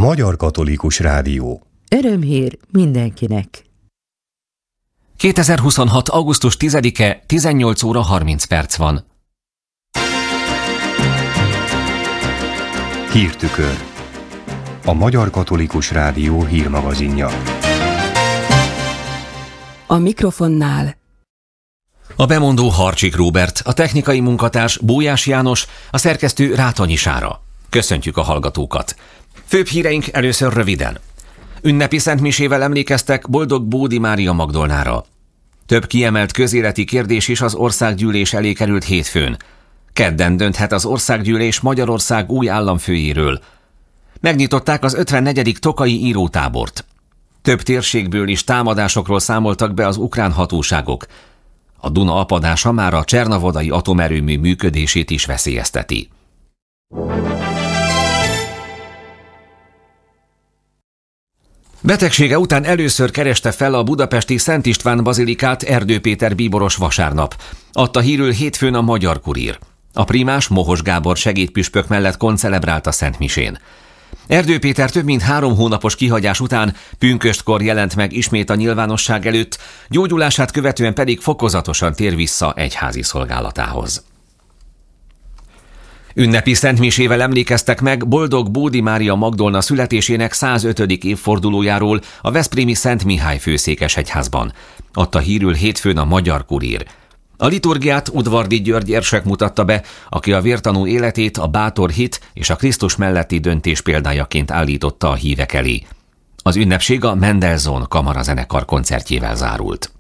Magyar Katolikus Rádió. Örömhír mindenkinek. 2026. augusztus 10-e, 18 óra 30 perc van. Hírtükör. A Magyar Katolikus Rádió hírmagazinja. A mikrofonnál A bemondó Harcsik Róbert, a technikai munkatárs Bójás János, a szerkesztő Rátonyi Sára. Köszöntjük a hallgatókat. Főbb híreink először röviden. Ünnepi szentmisével emlékeztek Boldog Bódi Mária Magdolnára. Több kiemelt közéleti kérdés is az országgyűlés elé került hétfőn. Kedden dönthet az országgyűlés Magyarország új államfőjéről. Megnyitották az 54. tokaji írótábort. Több térségből is támadásokról számoltak be az ukrán hatóságok. A Duna apadása már a csernavodai atomerőmű működését is veszélyezteti. Betegsége után először kereste fel a budapesti Szent István bazilikát Erdő Péter bíboros vasárnap. Adta hírül hétfőn a Magyar Kurír. A primás Mohos Gábor segédpüspök mellett koncelebrált a szentmisén. Erdő Péter több mint 3 hónapos kihagyás után pünköstkor jelent meg ismét a nyilvánosság előtt, gyógyulását követően pedig fokozatosan tér vissza egyházi szolgálatához. Ünnepi szentmisével emlékeztek meg Boldog Bódi Mária Magdolna születésének 105. évfordulójáról a veszprémi Szent Mihály főszékesegyházban. Adta hírül hétfőn a Magyar Kurír. A liturgiát Udvardi György érsek mutatta be, aki a vértanú életét a bátor hit és a Krisztus melletti döntés példájaként állította a hívek elé. Az ünnepség a Mendelssohn kamarazenekar koncertjével zárult.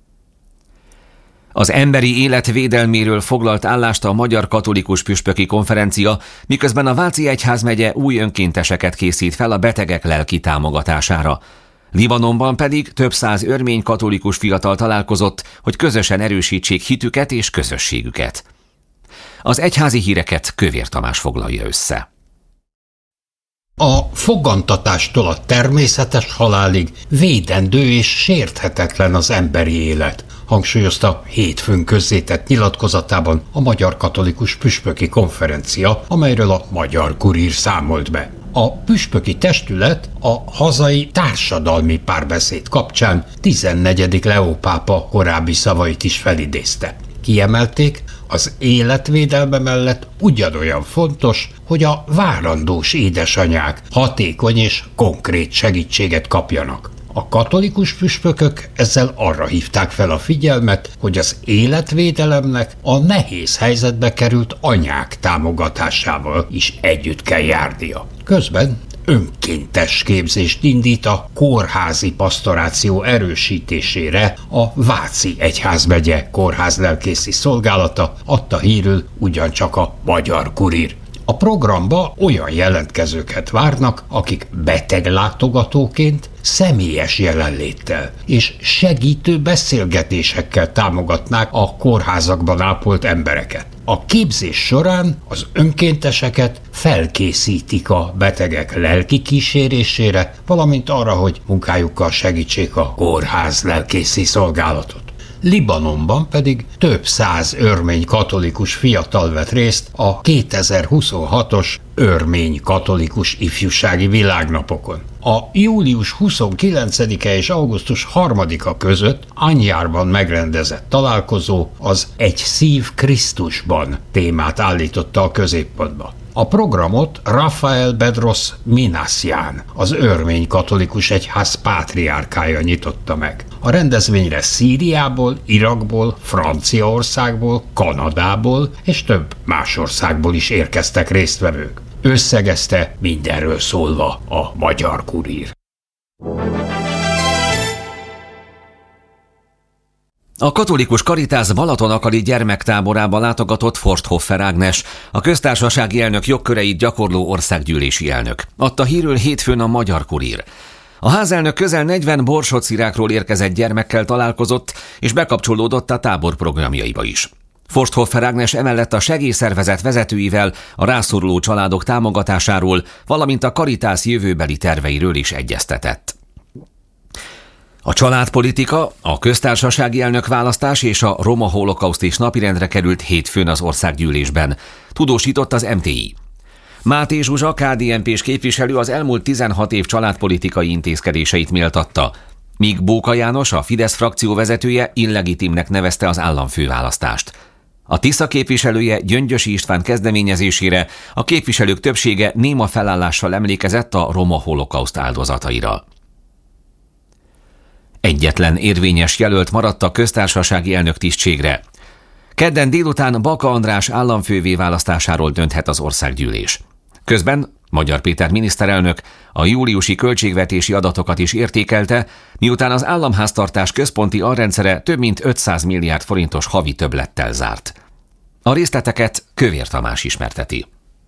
Az emberi élet védelméről foglalt állást a Magyar Katolikus Püspöki Konferencia, miközben a Váci Egyházmegye új önkénteseket készít fel a betegek lelki támogatására. Libanonban pedig több 100 örmény katolikus fiatal találkozott, hogy közösen erősítsék hitüket és közösségüket. Az egyházi híreket Kövér Tamás foglalja össze. A fogantatástól a természetes halálig védendő és sérthetetlen az emberi élet, hangsúlyozta hétfőn közzétett nyilatkozatában a Magyar Katolikus Püspöki Konferencia, amelyről a Magyar Kurír számolt be. A püspöki testület a hazai társadalmi párbeszéd kapcsán 14. Leó pápa korábbi szavait is felidézte. Kiemelték, az életvédelme mellett ugyanolyan fontos, hogy a várandós édesanyák hatékony és konkrét segítséget kapjanak. A katolikus püspökök ezzel arra hívták fel a figyelmet, hogy az életvédelemnek a nehéz helyzetbe került anyák támogatásával is együtt kell járnia. Közben önkéntes képzést indít a kórházi pasztoráció erősítésére a Váci Egyházmegye kórházlelkészi szolgálata, adta hírül ugyancsak a Magyar Kurír. A programba olyan jelentkezőket várnak, akik beteglátogatóként, személyes jelenléttel és segítő beszélgetésekkel támogatnák a kórházakban ápolt embereket. A képzés során az önkénteseket felkészítik a betegek lelki kísérésére, valamint arra, hogy munkájukkal segítsék a kórház lelkészi szolgálatot. Libanonban pedig több 100 örmény katolikus fiatal vett részt a 2026-os örmény katolikus ifjúsági világnapokon. A július 29-e és augusztus 3-a között Anyjárban megrendezett találkozó az Egy szív Krisztusban témát állította a középpontba. A programot Rafael Bedros Minasian, az örmény katolikus egyház pátriárkája nyitotta meg. A rendezvényre Szíriából, Irakból, Franciaországból, Kanadából és több más országból is érkeztek résztvevők. Összegezte mindenről szólva a Magyar Kurír. A katolikus Karitász Balatonakadi gyermektáborába látogatott Forsthoffer Ágnes, a köztársasági elnök jogköreit gyakorló országgyűlési elnök. Adta hírül hétfőn a Magyar Kurír. A házelnök közel 40 borsodcirákról érkezett gyermekkel találkozott, és bekapcsolódott a tábor programjaiba is. Forsthoffer Ágnes emellett a segélyszervezet vezetőivel a rászoruló családok támogatásáról, valamint a Karitász jövőbeli terveiről is egyeztetett. A családpolitika, a köztársasági elnökválasztás és a roma holokauszt is napirendre került hétfőn az országgyűlésben, tudósított az MTI. Máté Zsuzsa, KDNP-s képviselő az elmúlt 16 év családpolitikai intézkedéseit méltatta, míg Bóka János, a Fidesz frakció vezetője illegitimnek nevezte az államfőválasztást. A Tisza képviselője, Gyöngyösi István kezdeményezésére a képviselők többsége néma felállással emlékezett a roma holokauszt áldozataira. Egyetlen érvényes jelölt maradt a köztársasági elnök tisztségre. Kedden délután Baka András államfővé választásáról dönthet az országgyűlés. Közben Magyar Péter miniszterelnök a júliusi költségvetési adatokat is értékelte, miután az államháztartás központi alrendszere több mint 500 milliárd forintos havi többlettel zárt. A részleteket Kövér Tamás ismerteti.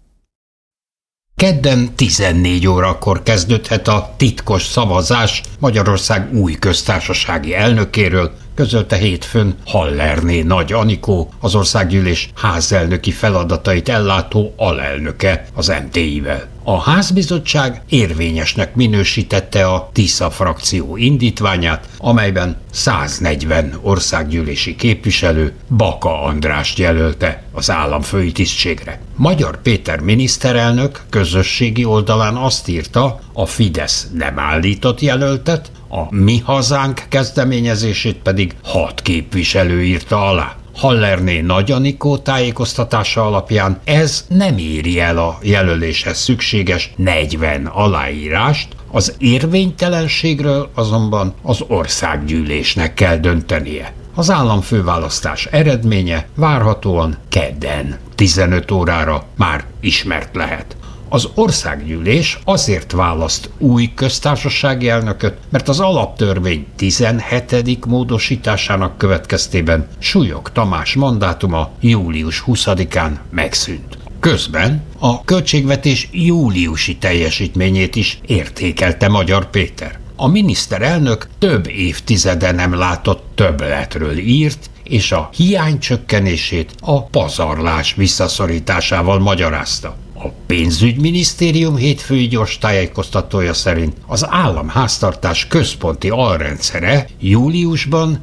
Kedden 14 órakor kezdődhet a titkos szavazás Magyarország új köztársasági elnökéről, közölte hétfőn Hallerné Nagy Anikó, az országgyűlés házelnöki feladatait ellátó alelnöke az MTI-vel. A házbizottság érvényesnek minősítette a Tisza frakció indítványát, amelyben 140 országgyűlési képviselő Baka Andrást jelölte az államfői tisztségre. Magyar Péter miniszterelnök közösségi oldalán azt írta, a Fidesz nem állított jelöltet, a Mi Hazánk kezdeményezését pedig 6 képviselő írta alá. Hallerné Nagy Anikó tájékoztatása alapján ez nem éri el a jelöléshez szükséges 40 aláírást, az érvénytelenségről azonban az országgyűlésnek kell döntenie. Az államfőválasztás eredménye várhatóan kedden 15 órára már ismert lehet. Az országgyűlés azért választ új köztársasági elnököt, mert az alaptörvény 17. módosításának következtében Súlyog Tamás mandátuma július 20-án megszűnt. Közben a költségvetés júliusi teljesítményét is értékelte Magyar Péter. A miniszterelnök több évtizede nem látott többletről írt, és a hiány csökkenését a pazarlás visszaszorításával magyarázta. A pénzügyminisztérium hétfői gyors tájékoztatója szerint az államháztartás központi alrendszere júliusban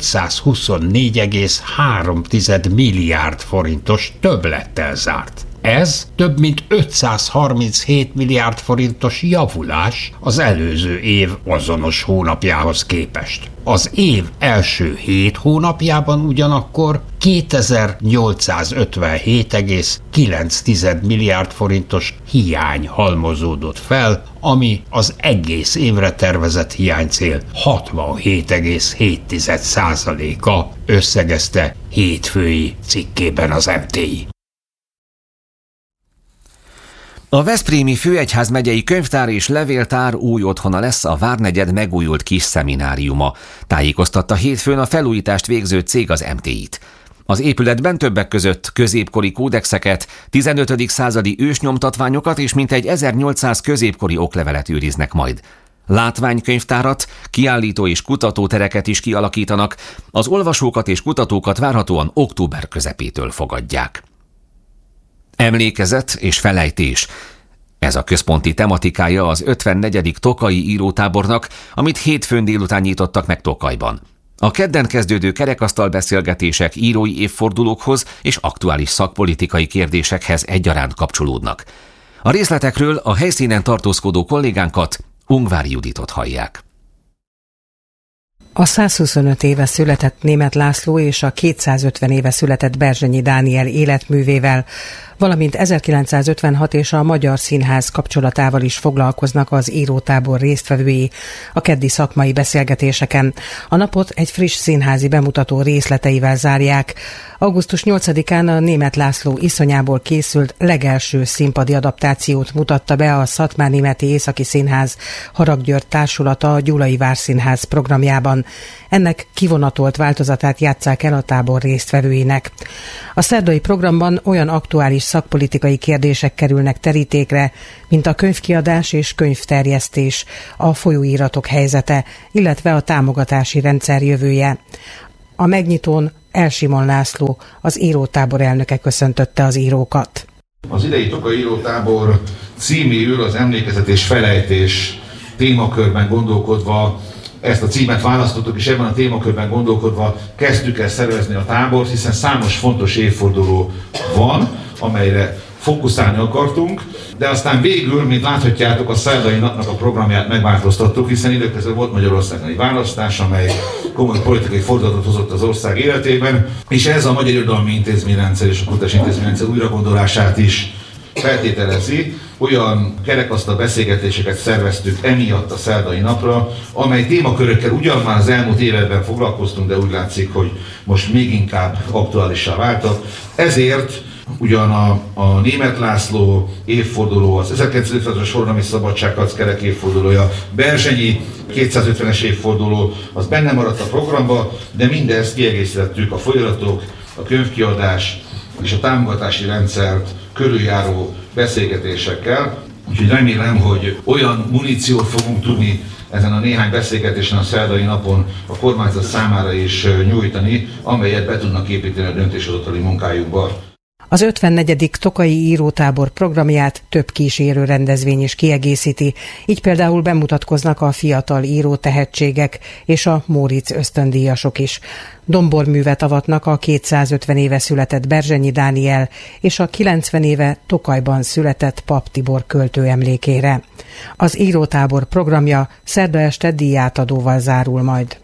524,3 milliárd forintos többlettel zárt. Ez több mint 537 milliárd forintos javulás az előző év azonos hónapjához képest. Az év első 7 hónapjában ugyanakkor 2857,9 milliárd forintos hiány halmozódott fel, ami az egész évre tervezett hiánycél 67,7%-a, összegezte hétfői cikkében az MTI. A veszprémi főegyházmegyei könyvtár és levéltár új otthona lesz a Várnegyed megújult kis szemináriuma, tájékoztatta hétfőn a felújítást végző cég az MTI-t. Az épületben többek között középkori kódexeket, 15. századi ősnyomtatványokat és mintegy 1800 középkori oklevelet őriznek majd. Látványkönyvtárat, kiállító és kutatótereket is kialakítanak, az olvasókat és kutatókat várhatóan október közepétől fogadják. Emlékezet és felejtés. Ez a központi tematikája az 54. Tokaji írótábornak, amit hétfőn délután nyitottak meg Tokajban. A kedden kezdődő kerekasztal beszélgetések írói évfordulókhoz és aktuális szakpolitikai kérdésekhez egyaránt kapcsolódnak. A részletekről a helyszínen tartózkodó kollégánkat, Ungvári Juditot hallják. A 125 éve született Németh László és a 250 éve született Berzsenyi Dániel életművével, valamint 1956 és a Magyar Színház kapcsolatával is foglalkoznak az írótábor résztvevői a keddi szakmai beszélgetéseken. A napot egy friss színházi bemutató részleteivel zárják. Augusztus 8-án a Németh László iszonyából készült legelső színpadi adaptációt mutatta be a Szatmárnémeti Északi Színház Haraggyörgy társulata a Gyulai Várszínház programjában. Ennek kivonatolt változatát játsszák el a tábor résztvevőinek. A szerdai programban olyan aktuális szakpolitikai kérdések kerülnek terítékre, mint a könyvkiadás és könyvterjesztés, a folyóiratok helyzete, illetve a támogatási rendszer jövője. A megnyitón Elsimon László, az írótábor elnöke köszöntötte az írókat. Az idei Tokai írótábor címéül az emlékezet és felejtés témakörben gondolkodva ezt a címet választottuk, és ebben a témakörben gondolkodva kezdtük el szervezni a tábort, hiszen számos fontos évforduló van, amelyre fókuszálni akartunk, de aztán végül, mint láthatjátok, a szerdai napnak a programját megváltoztattuk, hiszen időközben volt Magyarországon egy választás, amely komoly politikai fordulatot hozott az ország életében, és ez a Magyar Irodalmi Intézményrendszer és a Kutatási Intézményrendszer újragondolását is feltételezi. Olyan kerekasztal beszélgetéseket szerveztük emiatt a szerdai napra, amely témakörökkel ugyan már az elmúlt években foglalkoztunk, de úgy látszik, hogy most még inkább aktuálissá váltak. Ezért ugyan a Németh László évforduló, az 1950-es forradalmi szabadságharc kerek évfordulója, Berzsenyi 250-es évforduló, az benne maradt a programba, de mindezt kiegészítettük a folyóiratok, a könyvkiadás és a támogatási rendszert körüljáró beszélgetésekkel. Úgyhogy remélem, hogy olyan muníciót fogunk tudni ezen a néhány beszélgetésen a szerdai napon a kormányzat számára is nyújtani, amelyet be tudnak építeni a döntéshozatali munkájukba. Az 54. Tokaji írótábor programját több kísérő rendezvény is kiegészíti, így például bemutatkoznak a fiatal író tehetségek és a Móricz ösztöndíjasok is. Domborművet avatnak a 250 éve született Berzsenyi Dániel és a 90 éve Tokajban született Papp Tibor költő emlékére. Az írótábor programja szerda este díjátadóval zárul majd.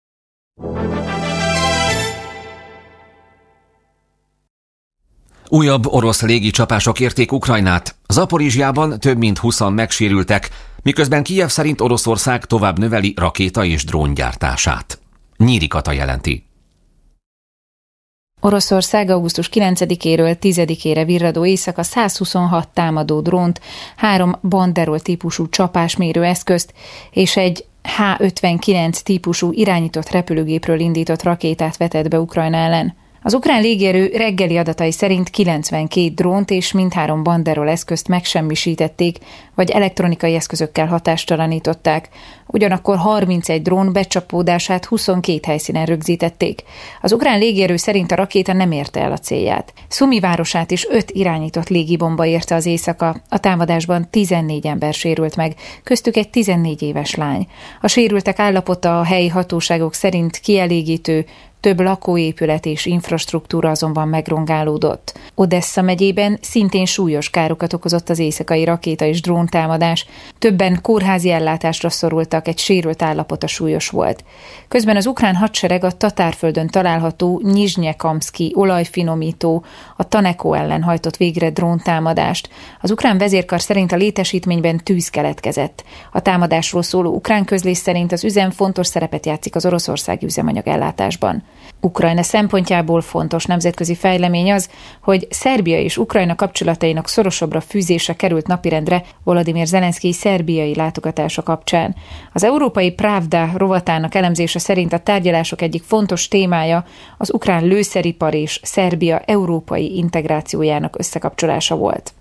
Újabb orosz légicsapások érték Ukrajnát. Zaporizsjában több mint 20-an megsérültek, miközben Kijev szerint Oroszország tovább növeli rakéta- és dróngyártását. Nyíri Kata jelenti. Oroszország augusztus 9-éről 10-ére virradó éjszaka 126 támadó drónt, 3 Banderol típusú csapásmérő eszközt és egy H-59 típusú irányított repülőgépről indított rakétát vetett be Ukrajna ellen. Az ukrán légierő reggeli adatai szerint 92 drónt és mindhárom Banderol eszközt megsemmisítették, vagy elektronikai eszközökkel hatástalanították. Ugyanakkor 31 drón becsapódását 22 helyszínen rögzítették. Az ukrán légierő szerint a rakéta nem érte el a célját. Szumi városát is 5 irányított légibomba érte az éjszaka. A támadásban 14 ember sérült meg, köztük egy 14 éves lány. A sérültek állapota a helyi hatóságok szerint kielégítő, több lakóépület és infrastruktúra azonban megrongálódott. Odessa megyében szintén súlyos károkat okozott az éjszakai rakéta és dróntámadás. Többen kórházi ellátásra szorultak, egy sérült állapota súlyos volt. Közben az ukrán hadsereg a Tatárföldön található Nyizsnyekamszki olajfinomító, a Taneko ellen hajtott végre dróntámadást. Az ukrán vezérkar szerint a létesítményben tűz keletkezett. A támadásról szóló ukrán közlés szerint az üzem fontos szerepet játszik az oroszországi üzemanyagellátásban. Ukrajna szempontjából fontos nemzetközi fejlemény az, hogy Szerbia és Ukrajna kapcsolatainak szorosabbra fűzése került napirendre Volodymyr Zelenszkij szerbiai látogatása kapcsán. Az Európai Pravda rovatának elemzése szerint a tárgyalások egyik fontos témája az ukrán lőszeripar és Szerbia európai integrációjának összekapcsolása volt.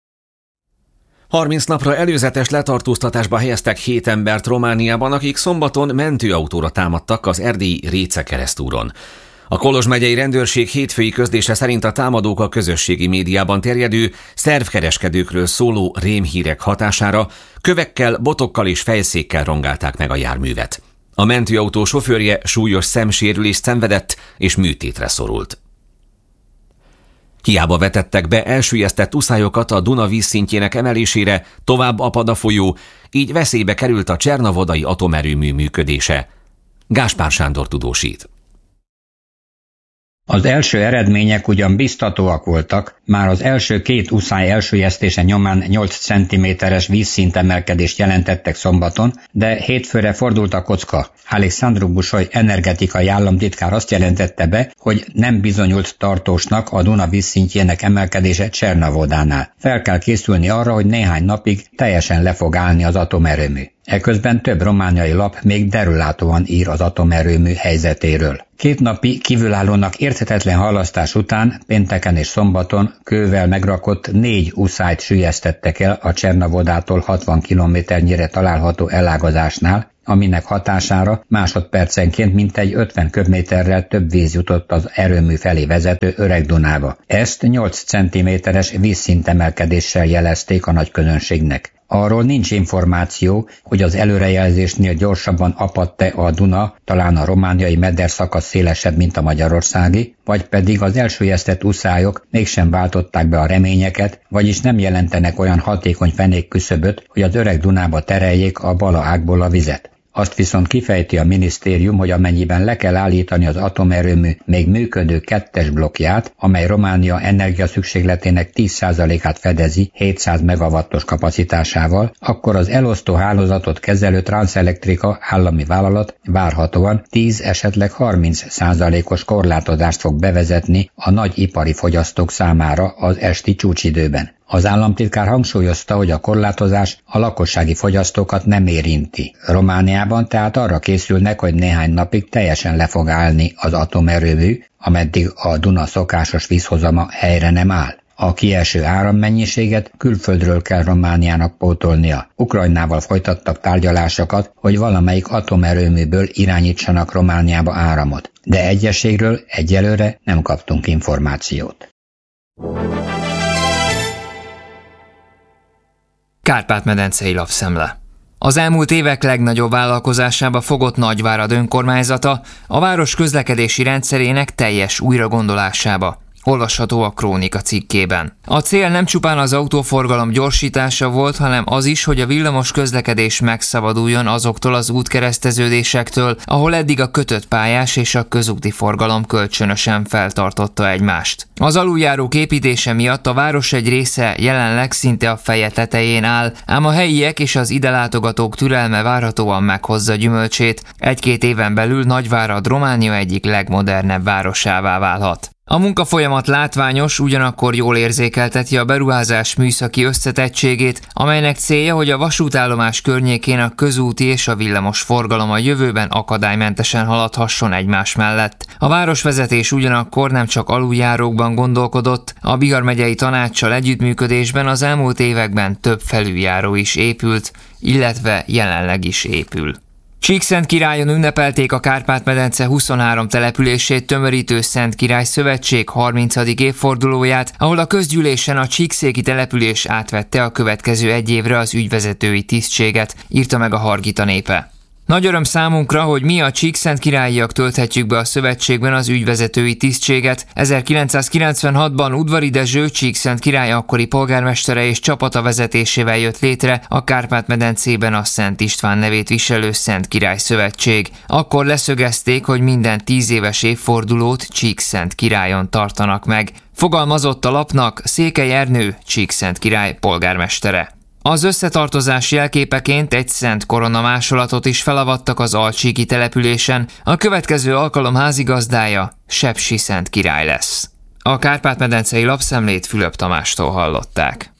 30 napra előzetes letartóztatásba helyeztek 7 embert Romániában, akik szombaton mentőautóra támadtak az erdélyi Réce keresztúron. A Kolozs megyei rendőrség hétfői közlése szerint a támadók a közösségi médiában terjedő szervkereskedőkről szóló rémhírek hatására kövekkel, botokkal és fejszékkel rongálták meg a járművet. A mentőautó sofőrje súlyos szemsérülést szenvedett és műtétre szorult. Hiába vetettek be elsüllyesztett uszályokat a Duna vízszintjének emelésére, tovább apad a folyó, így veszélybe került a csernavodai atomerőmű működése. Gáspár Sándor tudósít. Az első eredmények ugyan biztatóak voltak, már az első 2 uszály elsüllyesztése nyomán 8 cm-es vízszintemelkedést jelentettek szombaton, de hétfőre fordult a kocka. Alexandru Busoly energetikai államtitkár azt jelentette be, hogy nem bizonyult tartósnak a Duna vízszintjének emelkedése Csernavodánál. Fel kell készülni arra, hogy néhány napig teljesen le fog állni az atomerőmű. Eközben több romániai lap még derülátóan ír az atomerőmű helyzetéről. 2 napi kívülállónak érthetetlen halasztás után pénteken és szombaton kővel megrakott 4 uszályt süllyesztettek el a Csernavodától 60 kilométernyire található elágazásnál, aminek hatására másodpercenként mintegy 50 köbméterrel több víz jutott az erőmű felé vezető Öreg Dunába. Ezt 8 cm-es vízszintemelkedéssel jelezték a nagyközönségnek. Arról nincs információ, hogy az előrejelzésnél gyorsabban apadt-e a Duna, talán a romániai mederszakasz szélesebb, mint a magyarországi, vagy pedig az elsüllyesztett uszályok mégsem váltották be a reményeket, vagyis nem jelentenek olyan hatékony fenékküszöböt, hogy az öreg Dunába tereljék a bala ágból a vizet. Azt viszont kifejti a minisztérium, hogy amennyiben le kell állítani az atomerőmű még működő 2. blokkját, amely Románia energiaszükségletének 10%-át fedezi 700 megawattos kapacitásával, akkor az elosztó hálózatot kezelő Transelectrica állami vállalat várhatóan 10, esetleg 30%-os korlátozást fog bevezetni a nagy ipari fogyasztók számára az esti csúcsidőben. Az államtitkár hangsúlyozta, hogy a korlátozás a lakossági fogyasztókat nem érinti. Romániában tehát arra készülnek, hogy néhány napig teljesen le fog állni az atomerőmű, ameddig a Duna szokásos vízhozama helyre nem áll. A kieső árammennyiséget külföldről kell Romániának pótolnia. Ukrajnával folytattak tárgyalásokat, hogy valamelyik atomerőműből irányítsanak Romániába áramot. De egyességről egyelőre nem kaptunk információt. Kárpát-medencei lapszemle. Az elmúlt évek legnagyobb vállalkozásába fogott Nagyvárad önkormányzata a város közlekedési rendszerének teljes újragondolásába. Olvasható a Krónika cikkében. A cél nem csupán az autóforgalom gyorsítása volt, hanem az is, hogy a villamos közlekedés megszabaduljon azoktól az útkereszteződésektől, ahol eddig a kötött pályás és a közúti forgalom kölcsönösen feltartotta egymást. Az aluljárók építése miatt a város egy része jelenleg szinte a feje tetején áll, ám a helyiek és az ide látogatók türelme várhatóan meghozza gyümölcsét. 1-2 éven belül Nagyvárad Románia egyik legmodernebb városává válhat. A munkafolyamat látványos, ugyanakkor jól érzékelteti a beruházás műszaki összetettségét, amelynek célja, hogy a vasútállomás környékén a közúti és a villamos forgalom a jövőben akadálymentesen haladhasson egymás mellett. A városvezetés ugyanakkor nem csak aluljárókban gondolkodott, a Bihar megyei tanáccsal együttműködésben az elmúlt években több felüljáró is épült, illetve jelenleg is épül. Csíkszentkirályon ünnepelték a Kárpát-medence 23 települését tömörítő Szentkirály Szövetség 30. évfordulóját, ahol a közgyűlésen a csíkszéki település átvette a következő 1 évre az ügyvezetői tisztséget, írta meg a Hargita Népe. Nagy öröm számunkra, hogy mi a csíkszentkirályiak tölthetjük be a szövetségben az ügyvezetői tisztséget. 1996-ban Udvari Dezső Csíkszentkirály akkori polgármestere és csapata vezetésével jött létre a Kárpát-medencében a Szent István nevét viselő Szentkirály Szövetség. Akkor leszögezték, hogy minden 10 éves évfordulót Csíkszentkirályon tartanak meg. Fogalmazott a lapnak Székely Ernő, Csíkszentkirály polgármestere. Az összetartozás jelképeként egy szent korona másolatot is felavattak az alcsíki településen, a következő alkalom házigazdája Sepsi Szentkirály lesz. A Kárpát-medencei lapszemlét Fülöp Tamástól hallották.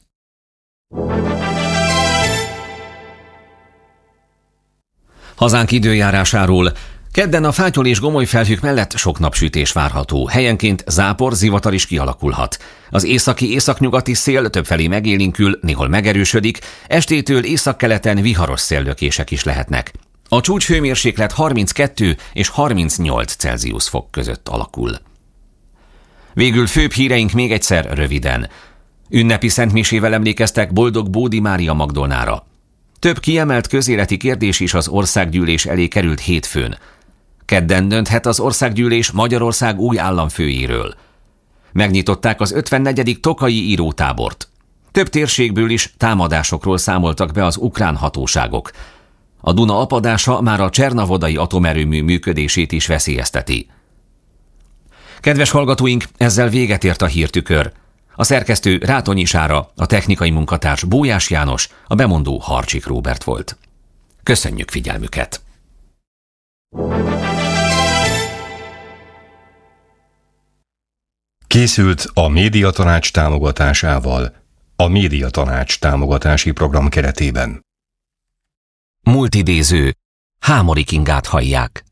Hazánk időjárásáról. Kedden a fátyol és gomoly felhők mellett sok napsütés várható. Helyenként zápor, zivatar is kialakulhat. Az északi-északnyugati szél többfelé megélénkül, néhol megerősödik, estétől északkeleten viharos széllökések is lehetnek. A csúcshőmérséklet 32 és 38 Celsius fok között alakul. Végül főbb híreink még egyszer röviden. Ünnepi szentmisével emlékeztek boldog Bódi Mária Magdolnára. Több kiemelt közéleti kérdés is az országgyűlés elé került hétfőn. Kedden dönthet az országgyűlés Magyarország új államfőjéről. Megnyitották az 54. Tokaji írótábort. Több térségből is támadásokról számoltak be az ukrán hatóságok. A Duna apadása már a csernavodai atomerőmű működését is veszélyezteti. Kedves hallgatóink, ezzel véget ért a hírtükör. A szerkesztő Rátonyi Sára, a technikai munkatárs Bójás János, a bemondó Harcsik Róbert volt. Köszönjük figyelmüket! Készült a Médiatanács támogatásával, a Médiatanács támogatási program keretében. Múltidéző. Hámori Kingát hallják.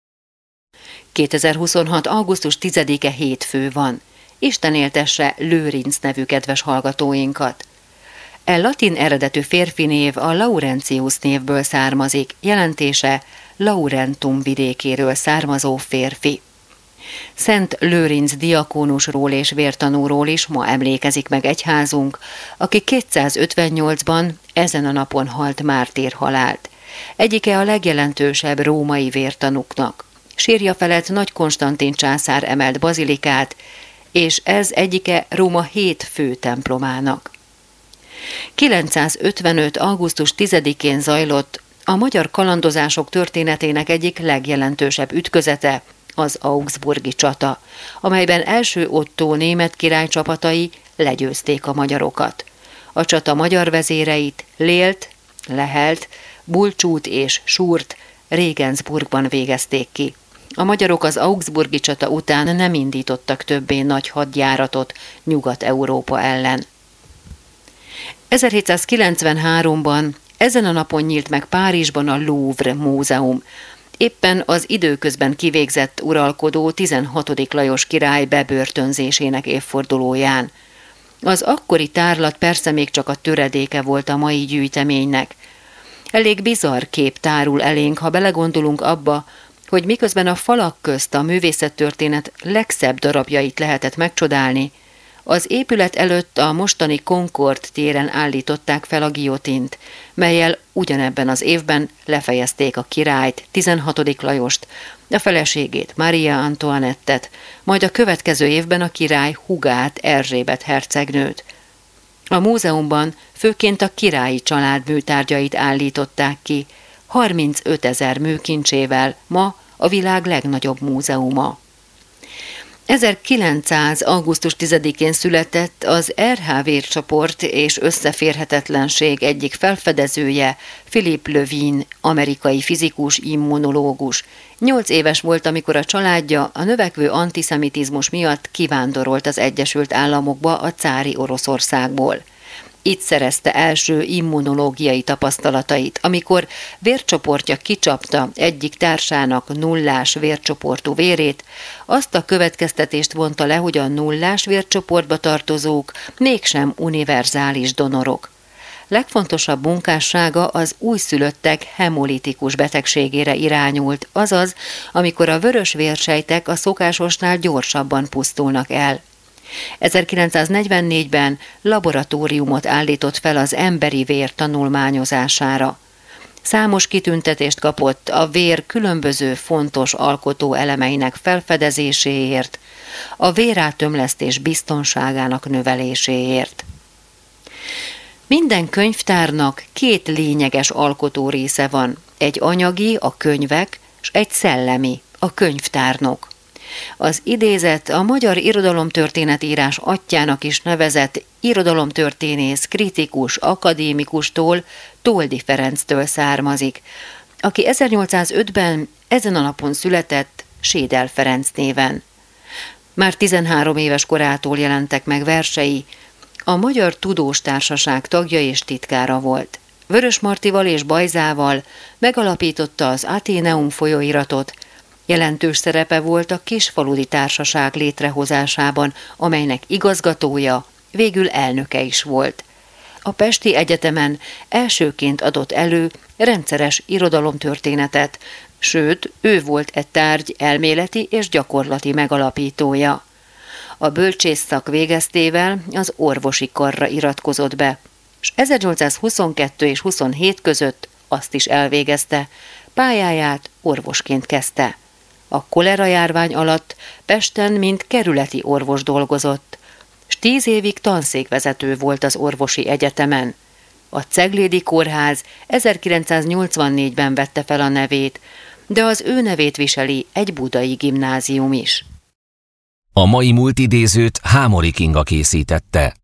2026. augusztus 10-e hétfő van. Isten éltesse Lőrinc nevű kedves hallgatóinkat. E latin eredetű férfi név a Laurentius névből származik, jelentése Laurentum vidékéről származó férfi. Szent Lőrinc diakónusról és vértanúról is ma emlékezik meg egyházunk, aki 258-ban ezen a napon halt mártírhalált. Egyike a legjelentősebb római vértanúknak. Sírja felett Nagy Konstantin császár emelt bazilikát, és ez egyike Róma 7 fő templomának. 955. augusztus 10-én zajlott a magyar kalandozások történetének egyik legjelentősebb ütközete, az augsburgi csata, amelyben első Ottó német király csapatai legyőzték a magyarokat. A csata magyar vezéreit, Lélt, Lehelt, Bulcsút és Súrt Regensburgban végezték ki. A magyarok az augsburgi csata után nem indítottak többé nagy hadjáratot Nyugat-Európa ellen. 1793-ban ezen a napon nyílt meg Párizsban a Louvre múzeum, éppen az időközben kivégzett uralkodó 16. Lajos király bebörtönzésének évfordulóján. Az akkori tárlat persze még csak a töredéke volt a mai gyűjteménynek. Elég bizarr kép tárul elénk, ha belegondolunk abba, hogy miközben a falak közt a művészettörténet legszebb darabjait lehetett megcsodálni, az épület előtt a mostani Concord téren állították fel a guillotint, mellyel ugyanebben az évben lefejezték a királyt, 16. Lajost, a feleségét, Maria Antoinettet, majd a következő évben a király húgát, Erzsébet hercegnőt. A múzeumban főként a királyi család műtárgyait állították ki, 35 000 műkincsével, ma a világ legnagyobb múzeuma. 1900. augusztus 10-én született az RH vércsoport és összeférhetetlenség egyik felfedezője, Philippe Levine, amerikai fizikus, immunológus. 8 éves volt, amikor a családja a növekvő antiszemitizmus miatt kivándorolt az Egyesült Államokba a cári Oroszországból. Itt szerezte első immunológiai tapasztalatait, amikor vércsoportja kicsapta egyik társának nullás vércsoportú vérét, azt a következtetést vonta le, hogy a nullás vércsoportba tartozók mégsem univerzális donorok. Legfontosabb munkássága az újszülöttek hemolitikus betegségére irányult, azaz, amikor a vörös vérsejtek a szokásosnál gyorsabban pusztulnak el. 1944-ben laboratóriumot állított fel az emberi vér tanulmányozására. Számos kitüntetést kapott a vér különböző fontos alkotó elemeinek felfedezéséért, a vérátömlesztés biztonságának növeléséért. Minden könyvtárnak 2 lényeges alkotó része van, egy anyagi, a könyvek, és egy szellemi, a könyvtárnok. Az idézet a magyar irodalomtörténetírás atyjának is nevezett irodalomtörténész, kritikus, akadémikustól, Toldy Ferenctől származik, aki 1805-ben ezen a napon született Sédel Ferenc néven. Már 13 éves korától jelentek meg versei, a Magyar Tudós Társaság tagja és titkára volt. Vörös Martival és Bajzával megalapította az Athenaeum folyóiratot, jelentős szerepe volt a Kisfaludy Társaság létrehozásában, amelynek igazgatója, végül elnöke is volt. A Pesti Egyetemen elsőként adott elő rendszeres irodalomtörténetet, sőt, ő volt e tárgy elméleti és gyakorlati megalapítója. A bölcsészszak végeztével az orvosi karra iratkozott be, és 1822 és 27 között azt is elvégezte, pályáját orvosként kezdte. A kolera járvány alatt Pesten mint kerületi orvos dolgozott, s 10 évig tanszékvezető volt az orvosi egyetemen. A Ceglédi Kórház 1984-ben vette fel a nevét, de az ő nevét viseli egy budai gimnázium is. A mai múlt idézőt Hámori Kinga készítette.